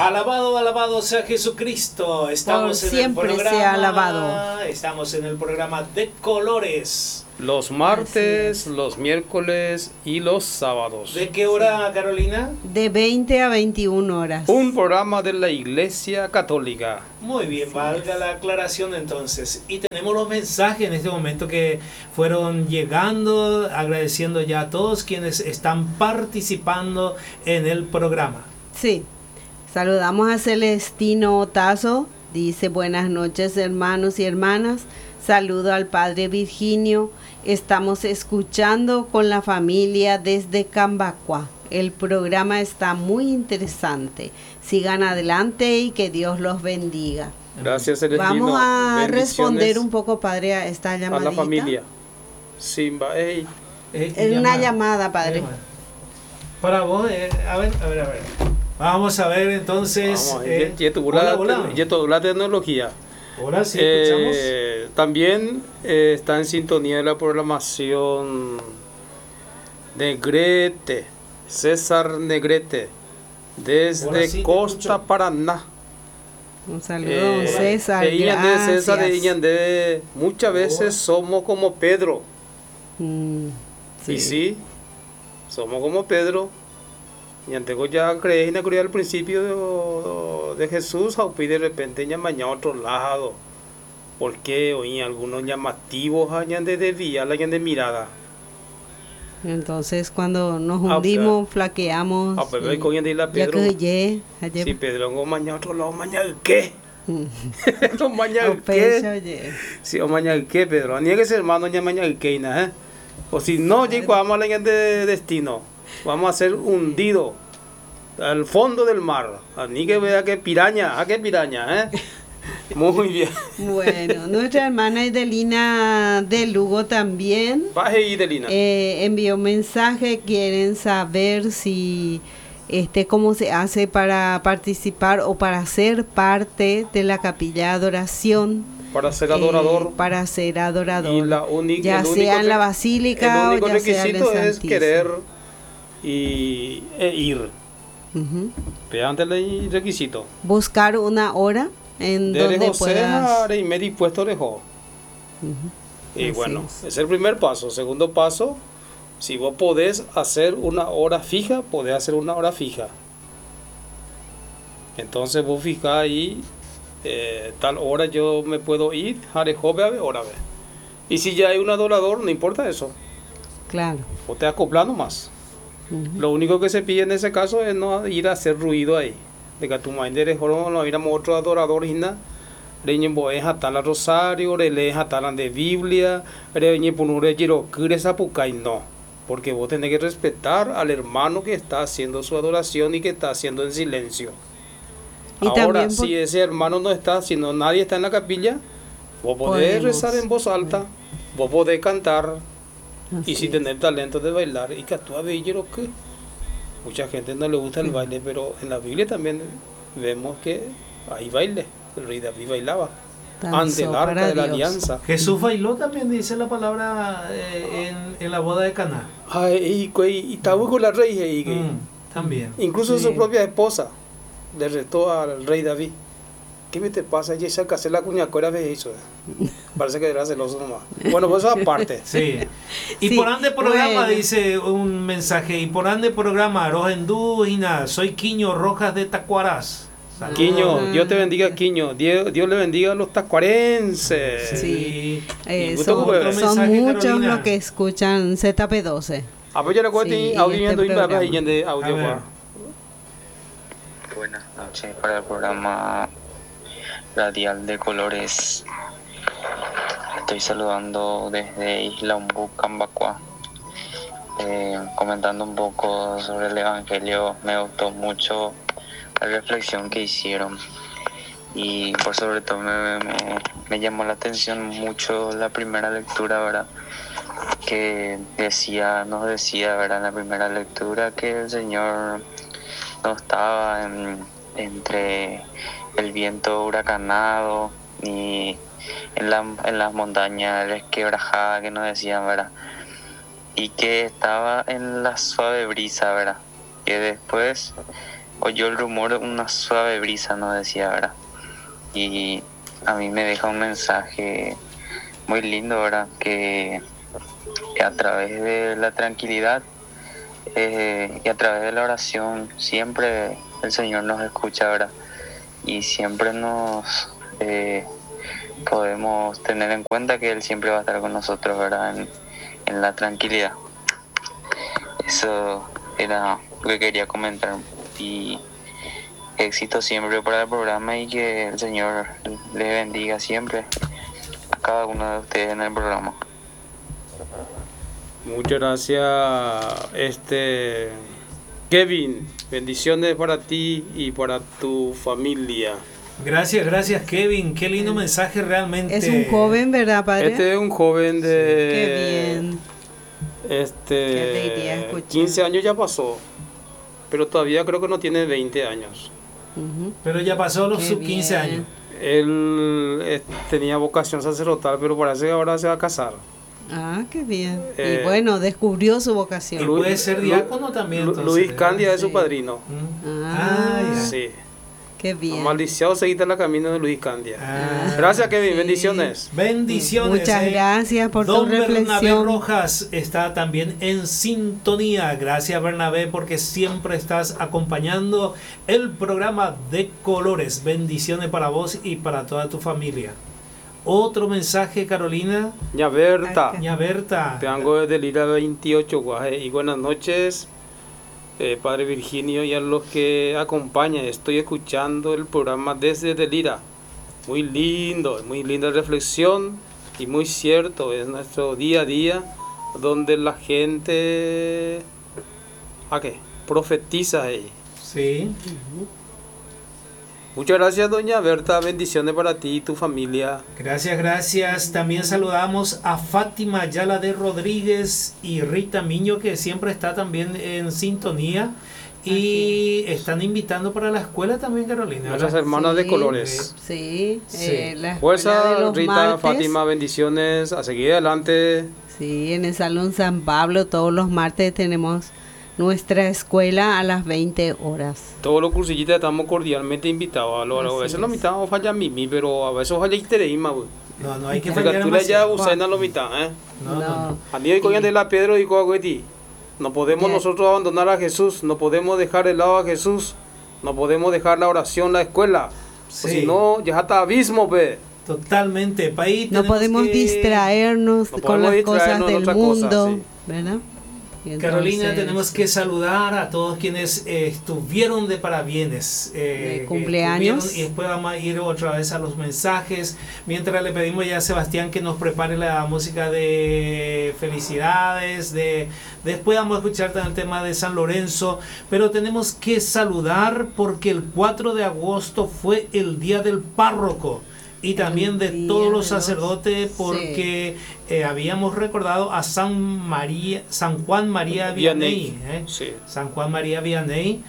Alabado, alabado sea Jesucristo. Estamos Por en el siempre programa. sea alabado. Estamos en el programa de colores. Los martes, los miércoles y los sábados. ¿De qué hora, Carolina? De 20 a 21 horas. Un programa de la Iglesia Católica. Muy bien, valga la aclaración entonces. Y tenemos los mensajes en este momento que fueron llegando, agradeciendo ya a todos quienes están participando en el programa. Sí. Saludamos a Celestino Otazo. Dice: buenas noches, hermanos y hermanas. Saludo al Padre Virginio. Estamos escuchando con la familia desde Cambacua. El programa está muy interesante. Sigan adelante y que Dios los bendiga. Gracias, Celestino. Vamos a Bendiciones responder un poco, Padre, a esta llamadita. a la familia. Simba, hey. Es una llamada, Padre. Para vos, a ver. Vamos a ver entonces. La tecnología. Ahora sí, escuchamos. También está en sintonía de la programación Negrete, César Negrete, desde sí Costa Paraná. Un saludo, don César. César, muchas veces somos como Pedro. Sí. Y sí, somos como Pedro. Y antes ya creí al principio de Jesús, y de repente ya mañana a otro lado. Porque hoy algunos llamativos hayan de desviar, hayan de mirada. Entonces cuando nos hundimos, flaqueamos. Pedro. Si Pedro no mañana otro lado, mañana qué. No mañana qué. Si o mañana qué, Pedro. Ni que ser hermano ya mañana qué, ¿eh? O si no, chico, vamos a la de destino. Vamos a ser hundidos al fondo del mar. Ni que vea que piraña, ¿eh? Muy bien. Bueno, nuestra hermana Edelina de Lugo también envió un mensaje. Quieren saber si cómo se hace para participar o para ser parte de la capilla de adoración. Para ser adorador. Y ya sea en la basílica el único o ya sea en el requisito es Santísimo. querer e ir. Antes el requisito. Buscar una hora en donde puedas. Y me dispuesto dejó. Y bueno, es el primer paso. Segundo paso, si vos podés hacer una hora fija, podés hacer una hora fija. Entonces vos fijás ahí, tal hora yo me puedo ir, hora. Y si ya hay un adorador, no importa eso. Claro. Vos te acoplas nomás. Lo único que se pide en ese caso es no ir a hacer ruido ahí. De que tu madre no iramos otro adorador y nada. Reñen boes hasta la rosario, relees hasta la de Biblia, reñen punure giro esa pucay no. Porque vos tenés que respetar al hermano que está haciendo su adoración y que está haciendo en silencio. Y ahora, si ese hermano no está, si no nadie está en la capilla, vos podés rezar en voz alta, vos podés cantar. Así y si tenés talento de bailar, y que actúa bello, que mucha gente no le gusta el baile, pero en la Biblia también vemos que hay baile. El rey David bailaba ante el arca de la alianza. Jesús bailó también, dice la palabra, en la boda de Caná. Y estaba con la rey también. Incluso su propia esposa le retó al rey David. ¿Qué me te pasa? Y esa casé la cuñacuera de eso. Parece que era celoso nomás. Bueno, pues eso aparte. Sí. Y por ande programa, dice un mensaje. Y por ande programa, Aroja Indúgina, soy Quiño Rojas de Tacuarás. Quiño, Dios te bendiga, Quiño. Dios le bendiga a los tacuarenses. Sí. Son muchos Carolina. Los que escuchan ZP12. Pues yo recuerdo audio. Buenas noches para el programa Radial de Colores. Estoy saludando desde Isla Umbú, Cambacua. Comentando un poco sobre el Evangelio, me gustó mucho la reflexión que hicieron y por sobre todo me llamó la atención mucho la primera lectura, ¿verdad? Que nos decía, ¿verdad? En la primera lectura que el Señor no estaba entre el viento huracanado y en las montañas resquebrajadas que nos decían, ¿verdad? Y que estaba en la suave brisa, ¿verdad? Que después oyó el rumor de una suave brisa, nos decía, ¿verdad? Y a mí me deja un mensaje muy lindo, ¿verdad? Que a través de la tranquilidad y a través de la oración siempre el Señor nos escucha, ¿verdad? Y siempre nos podemos tener en cuenta que Él siempre va a estar con nosotros, ¿verdad? En la tranquilidad. Eso era lo que quería comentar. Y éxito siempre para el programa y que el Señor les bendiga siempre a cada uno de ustedes en el programa. Muchas gracias, Kevin. Bendiciones para ti y para tu familia. Gracias Kevin, qué lindo mensaje realmente. Es un joven, ¿verdad, padre? Este es un joven Qué bien. Este, alegría escuchar. 15 años ya pasó, pero todavía creo que no tiene 20 años. Pero ya pasó los sub 15 años. Él tenía vocación sacerdotal, pero parece que ahora se va a casar. Ah, qué bien. Y bueno, descubrió su Y vocación. puede ser diácono también. Entonces, Luis Candia es su Sí. padrino. Ah, ya. Sí. qué bien. Maldición seguida en la camino de Luis Candia. Ah, Gracias, Kevin. sí. Bendiciones. bendiciones. Muchas gracias por tu Don Bernabé reflexión. Rojas está también en sintonía. Gracias, Bernabé, porque siempre estás acompañando el programa de Colores. Bendiciones para vos y para toda tu familia. Otro mensaje, Carolina. Ya Berta. Acá. Ña Berta. Te de Lira 28, guaje. Y buenas noches, Padre Virginio, y a los que acompañan. Estoy escuchando el programa desde Delira. Muy linda reflexión y muy cierto. Es nuestro día a día donde la gente profetiza ahí. Sí. Muchas gracias, doña Berta. Bendiciones para ti y tu familia. Gracias. También saludamos a Fátima Ayala de Rodríguez y Rita Miño, que siempre está también en sintonía. Y están invitando para la escuela también, Carolina. Nuestras ¿verdad? hermanas de Sí. colores. Sí, Sí. la escuela de Fuerza, los Rita, martes. Fátima, bendiciones. A seguir adelante. Sí, en el Salón San Pablo todos los martes tenemos nuestra escuela a las 20 horas. Todos los cursillistas estamos cordialmente invitados. A Así veces es. la mitad falla Mimi, pero a veces falla Itereima. No hay que Porque fallar tú le ya demasiado. usaina la mitad, ¿eh? No. A día de coñan de la piedra y coagueti. No podemos Ya. nosotros abandonar a Jesús, no podemos dejar de lado a Jesús, no podemos dejar la oración, la escuela. Sí. Si no, ya está abismo, pe. Totalmente. País, No tenemos podemos que- distraernos No con podemos las cosas distraernos en del otra cosa, mundo, sí. ¿verdad? Y Carolina, entonces, tenemos que saludar a todos quienes estuvieron de parabienes. De que cumpleaños. estuvieron, y después vamos a ir otra vez a los mensajes. Mientras le pedimos ya a Sebastián que nos prepare la música de felicidades. Después vamos a escuchar también el tema de San Lorenzo. Pero tenemos que saludar porque el 4 de agosto fue el día del párroco. Y también de día todos de los los- sacerdotes, porque habíamos recordado a San Juan María Vianney, Sí. San Juan María Vianney,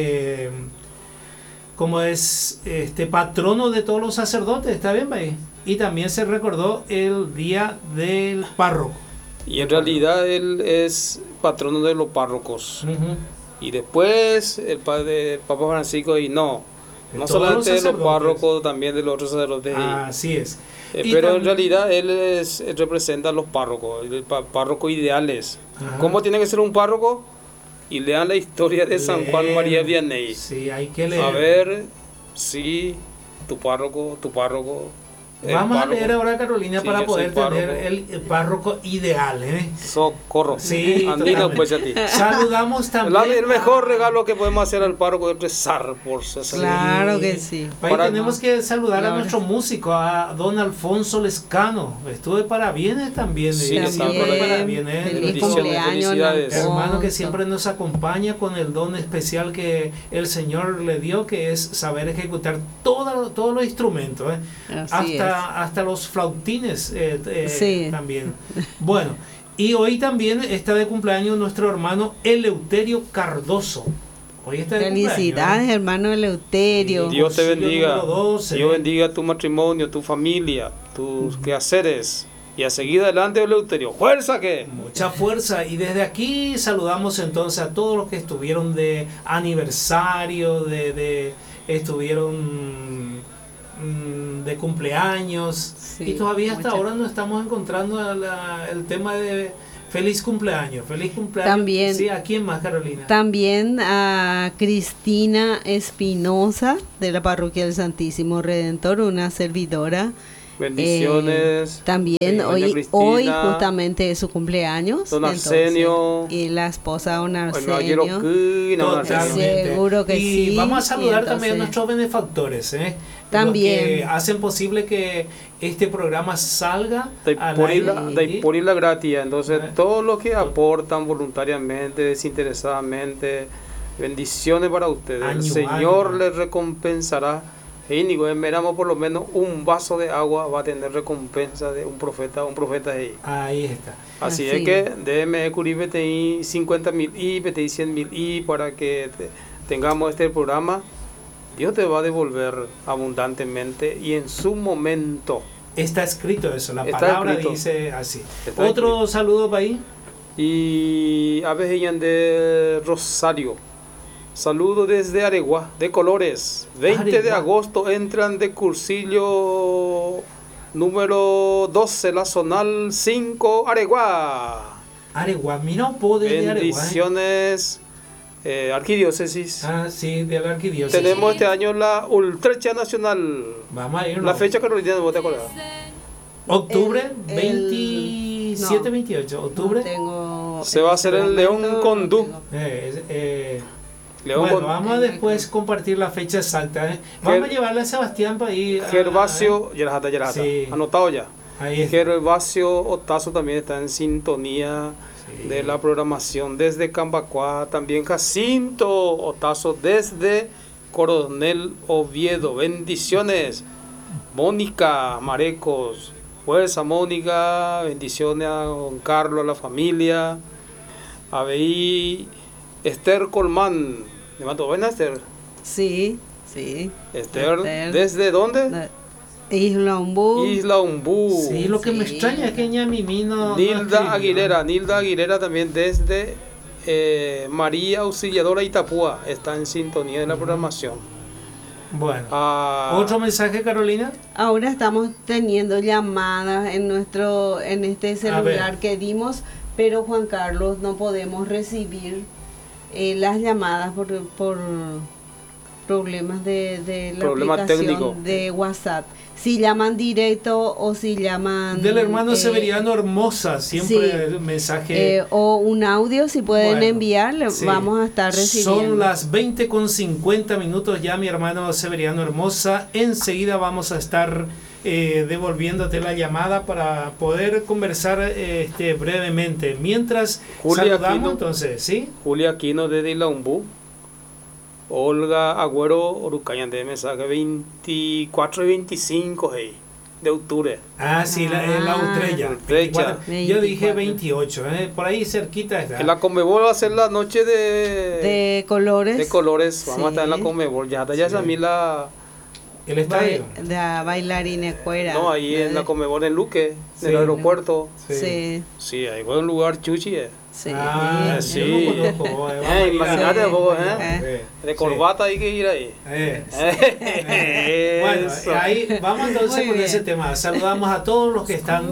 como es patrono de todos los sacerdotes, ¿está bien, Bay? Y también se recordó el día del párroco. Y en realidad él es patrono de los párrocos. Ujú. Y después el Papa Francisco, y no todos solamente los de los sacerdotes. párrocos, también de los otros sacerdotes. Así es. Y Pero en también- realidad él representa a los párrocos, párrocos ideales. Ajá. ¿Cómo tiene que ser un párroco? Y lean la historia de San Juan Leer. María Vianney. Sí, hay que leer. A ver si tu párroco. Vamos a leer ahora, Carolina, Sí, para yo poder soy tener párroco. el párroco ideal. Socorro. Sí, Andina, totalmente. pues a ti. Saludamos también. El mejor regalo que podemos hacer al párroco es rezar por César. Claro que sí. Ahí Para- tenemos que saludar a Ahora- nuestro músico, a don Alfonso Lescano. Estuve para bienes también. Sí, También, está para bienes. feliz Bendiciones, cumpleaños, felicidades. Hermano que Alfonso. siempre nos acompaña con el don especial que el Señor le dio, que es saber ejecutar todos los instrumentos, Así es. hasta los flautines Sí. también. Bueno, y hoy también está de cumpleaños nuestro hermano Eleuterio Cardoso. Hoy está de Felicidades, hermano Eleuterio. Dios te Bolsillo bendiga. número 12. Dios bendiga tu matrimonio, tu familia, tus quehaceres. y a seguir adelante, Eleuterio. ¡Fuerza que! Mucha fuerza. Y desde aquí saludamos entonces a todos los que estuvieron de aniversario, estuvieron de cumpleaños. Sí, Y todavía hasta mucha- ahora no estamos encontrando el tema de feliz cumpleaños. Feliz cumpleaños. También. Sí, ¿a quién más, Carolina? También a Cristina Espinosa de la Parroquia del Santísimo Redentor, una servidora. Bendiciones. También doña hoy Cristina, justamente es su cumpleaños. don entonces, Arsenio, y la esposa don el Arsenio. caballero Quina, don Arsenio. Totalmente. Seguro que y sí, vamos a saludar y también a entonces- nuestros benefactores, También. los que hacen posible que este programa salga al aire. Por la gratia. Entonces, Eh. todos los que aportan voluntariamente, desinteresadamente, bendiciones para ustedes. Año, El Señor año. les recompensará. Y ni esperamos por lo menos un vaso de agua va a tener recompensa de un profeta ahí. Ahí está. Así Así es que déjeme cubrir PTI 50.000 y PTI 100.000 y para que tengamos este programa. Dios te va a devolver abundantemente y en su momento. Está escrito eso, la Está palabra escrito. dice así. Está Otro escrito. saludo para ahí. Y a veces de Rosario. Saludo desde Areguá, de Colores. 20 de Areguá. agosto entran de cursillo número 12, la zonal 5, Areguá. Areguá, mira un poco de Areguá. Bendiciones, arquidiócesis. Ah, sí, de la arquidiócesis. Tenemos este año la Ultrecha Nacional. Vamos a ir. La fecha, Carolina, ¿vos te acordás? Octubre El- 27, no. 28. Octubre. No tengo Se va a hacer en León momento, Condú. no tengo. León Bueno, con vamos a después compartir la fecha exacta. Vamos a llevarle a Sebastián para ir. Gervasio, ya la Sí. anotado ya. Ahí está. Gervasio Otazo también está en sintonía Sí. de la programación desde Cambacuá. También Jacinto Otazo desde Coronel Oviedo. Bendiciones. Mónica Marecos. Fuerza, Mónica. Bendiciones a don Carlos, a la familia. A ver, Esther Colmán. ¿Le mando buena, Esther? Sí, sí. Esther, Esther. ¿desde dónde? Isla Umbú. Isla Umbú. Sí, lo que me Sí. extraña es que Ñamimí no Nilda escribió. Nilda Aguilera también desde María Auxiliadora Itapúa está en sintonía de la programación. Bueno. Ah, ¿Otro mensaje, Carolina? Ahora estamos teniendo llamadas en este celular ver. que dimos, pero Juan Carlos no podemos recibir las llamadas por problemas de la Problema aplicación técnico. de WhatsApp. Si llaman directo o si llaman Del hermano Severiano Hermosa, siempre sí. el mensaje. o un audio, si pueden Bueno, enviar, sí. vamos a estar recibiendo. Son las 20:50 ya, mi hermano Severiano Hermosa. Enseguida vamos a estar devolviéndote la llamada para poder conversar brevemente. Mientras Julia saludamos, Aquino. entonces, ¿sí? Julia Aquino desde Isla Umbú. Olga Agüero Orucaña de mensaje 24 y 25 de octubre. Ah, sí, la Utrecha. Utrecha. 24. Yo dije 24. 28, por ahí cerquita está. En la Conmebol va a ser la noche de colores. de colores. Vamos a estar en la Sí. Conmebol. Ya es a mí la. El estadio. De bailarina cuera. No, ahí en la Conmebol en Luque, Sí. en el aeropuerto. Sí, Sí, ahí fue un lugar chuchi. sí. Ah, Sí. yo no conozco, vamos a ir Imagínate Sí. un poco, Sí. De corbata hay que ir ahí. Bueno, Eso. ahí vamos entonces Muy con bien. ese tema. Saludamos a todos los que están